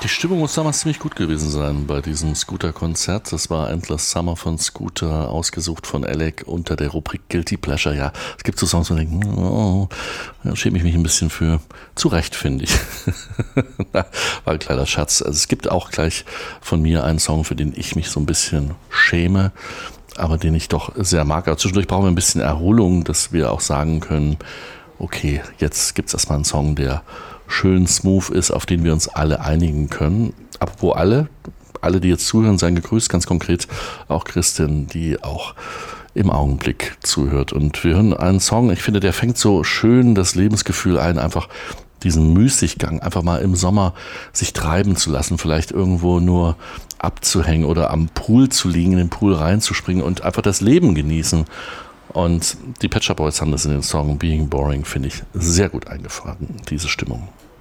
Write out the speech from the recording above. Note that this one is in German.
Die Stimmung muss damals ziemlich gut gewesen sein bei diesem Scooter-Konzert. Das war Endless Summer von Scooter, ausgesucht von Alec unter der Rubrik Guilty Pleasure. Ja, es gibt so Songs, wo man denkt, oh, da schäme ich mich ein bisschen für. Zu Recht, finde ich. War ein kleiner Schatz. Also es gibt auch gleich von mir einen Song, für den ich mich so ein bisschen schäme, aber den ich doch sehr mag. Aber zwischendurch brauchen wir ein bisschen Erholung, dass wir auch sagen können, okay, jetzt gibt's erstmal einen Song, der schön smooth ist, auf den wir uns alle einigen können. Apropos alle, die jetzt zuhören, seien gegrüßt, ganz konkret auch Christin, die auch im Augenblick zuhört. Und wir hören einen Song, ich finde, der fängt so schön das Lebensgefühl ein, einfach diesen Müßiggang, einfach mal im Sommer sich treiben zu lassen, vielleicht irgendwo nur abzuhängen oder am Pool zu liegen, in den Pool reinzuspringen und einfach das Leben genießen. Und die Pet Shop Boys haben das in den Song Being Boring, finde ich, sehr gut eingefangen, diese Stimmung.